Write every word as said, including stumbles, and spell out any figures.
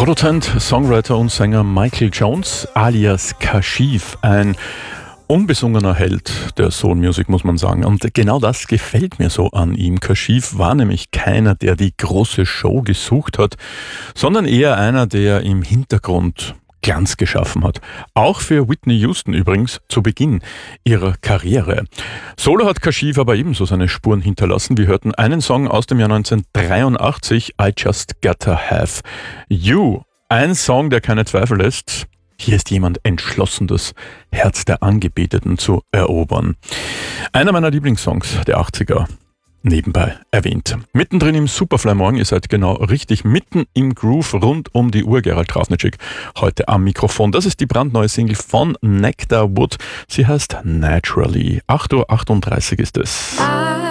Produzent, Songwriter und Sänger Michael Jones alias Kashif, ein unbesungener Held der Soul Music, muss man sagen. Und genau das gefällt mir so an ihm. Kashif war nämlich keiner, der die große Show gesucht hat, sondern eher einer, der im Hintergrund Glanz geschaffen hat. Auch für Whitney Houston übrigens zu Beginn ihrer Karriere. Solo hat Kashif aber ebenso seine Spuren hinterlassen. Wir hörten einen Song aus dem Jahr neunzehnhundertdreiundachtzig, I Just Gotta Have You. Ein Song, der keine Zweifel lässt. Hier ist jemand entschlossen, das Herz der Angebeteten zu erobern. Einer meiner Lieblingssongs der achtziger. Nebenbei erwähnt. Mittendrin im Superfly Morgen, ihr seid genau richtig, mitten im Groove rund um die Uhr. Gerald Trafnicek heute am Mikrofon. Das ist die brandneue Single von Nectar Wood. Sie heißt Naturally. acht Uhr achtunddreißig ist es.